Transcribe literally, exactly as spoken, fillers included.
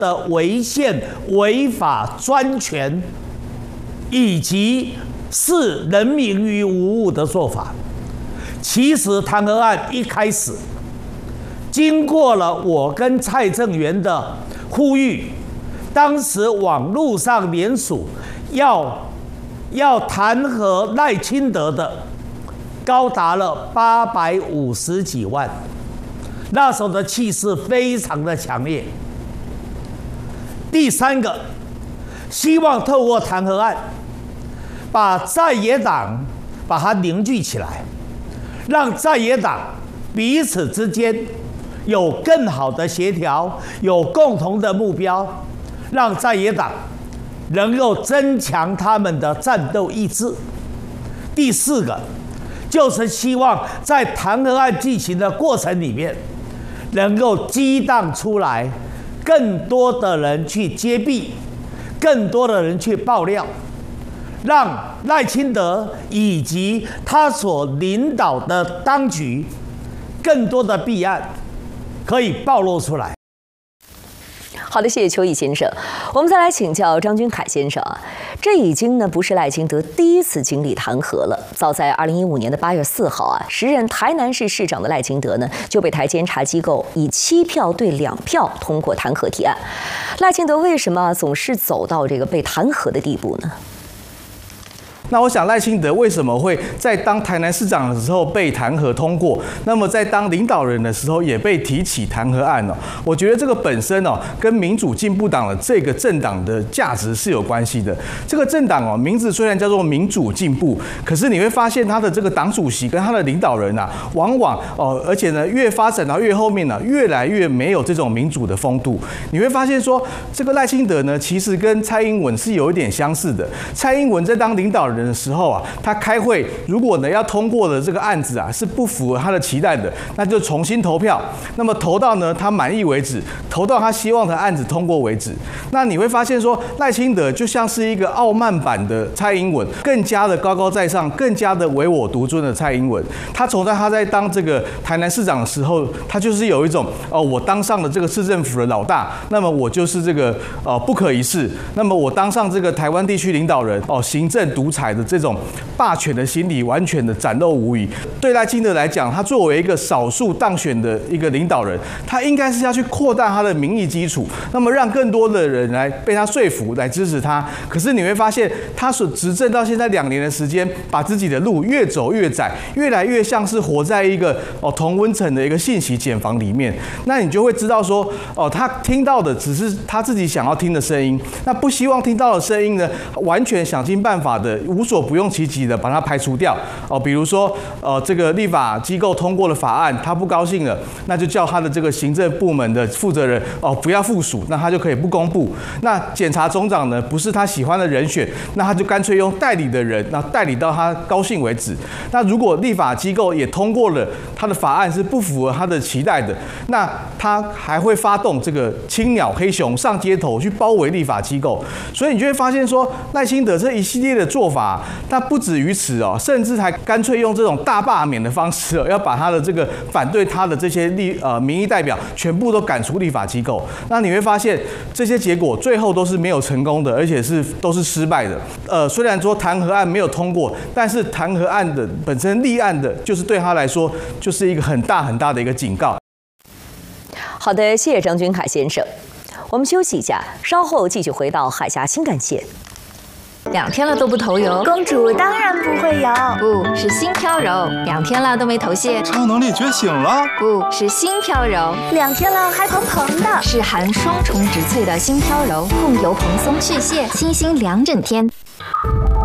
的违宪、违法专权，以及视人民于无物的做法。其实弹劾案一开始，经过了我跟蔡正元的呼吁，当时网络上联署要要弹劾赖清德的，高达了八百五十几万。那时候的气势非常的强烈。第三个，希望透过弹劾案，把在野党把它凝聚起来，让在野党彼此之间有更好的协调，有共同的目标，让在野党能够增强他们的战斗意志。第四个，就是希望在弹劾案进行的过程里面，能够激荡出来更多的人去揭弊，更多的人去爆料，让赖清德以及他所领导的当局更多的弊案可以暴露出来。 好的，谢谢邱毅先生。我们再来请教张君凯先生啊，这已经呢不是赖清德第一次经历弹劾了。早在二零一五年的八月四号啊，时任台南市市长的赖清德呢就被台监察机构以七票对两票通过弹劾提案。赖清德为什么总是走到这个被弹劾的地步呢？ 那我想赖清德为什么会在当台南市长的时候被弹劾通过，那么在当领导人的时候也被提起弹劾案哦？我觉得这个本身哦跟民主进步党的这个政党的价值是有关系的。这个政党哦名字虽然叫做民主进步，可是你会发现他的这个党主席跟他的领导人啊，往往哦而且呢越发展到越后面呢、啊，越来越没有这种民主的风度。你会发现说这个赖清德呢，其实跟蔡英文是有一点相似的。蔡英文在当领导人的时候啊，他开会如果呢要通过的这个案子啊是不符合他的期待的，那就重新投票，那么投到呢他满意为止，投到他希望的案子通过为止。那你会发现说赖清德就像是一个傲慢版的蔡英文，更加的高高在上，更加的唯我独尊的蔡英文。他从在他在当这个台南市长的时候，他就是有一种哦，我当上了这个市政府的老大，那么我就是这个呃不可一世，那么我当上这个台湾地区领导人哦，行政独裁的这种霸权的心理完全的展露无遗。对赖清德来讲，他作为一个少数当选的一个领导人，他应该是要去扩大他的民意基础，那么让更多的人来被他说服，来支持他。可是你会发现，他所执政到现在两年的时间，把自己的路越走越窄，越来越像是活在一个哦同温层的一个信息茧房里面。那你就会知道说，哦，他听到的只是他自己想要听的声音，那不希望听到的声音呢，完全想尽办法的无所不用其极的把它排除掉哦。比如说，呃，这个立法机构通过了法案，他不高兴了，那就叫他的这个行政部门的负责人哦不要附属，那他就可以不公布。那检察总长呢，不是他喜欢的人选，那他就干脆用代理的人，那代理到他高兴为止。那如果立法机构也通过了他的法案是不符合他的期待的，那他还会发动这个青鸟黑熊上街头去包围立法机构。所以你就会发现说，赖清德这一系列的做法，他不止于此哦，甚至还干脆用这种大罢免的方式哦，要把他的这个反对他的这些立呃民意代表全部都赶出立法机构。那你会发现这些结果最后都是没有成功的，而且是都是失败的。呃，虽然说弹劾案没有通过，但是弹劾案的本身立案的，就是对他来说就是一个很大很大的一个警告。 好的，谢谢张君凯先生。我们休息一下，稍后继续回到海峡新干线。 两天了都不头油， 公主当然不会油， 不是心飘柔。两天了都没头屑， 超能力觉醒了， 不是心飘柔。 两天了还蓬蓬的， 是含双重植萃的心飘柔，控油蓬松去屑，清新两整天。